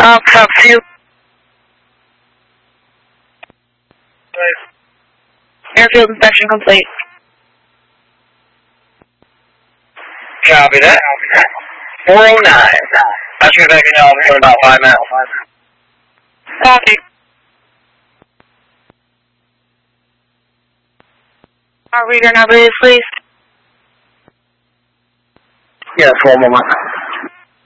Copy you. Airfield inspection complete. Copy that. 409. I should have taken off for about 5 miles. Copy. Our reader number is, please. Yes, 1 moment.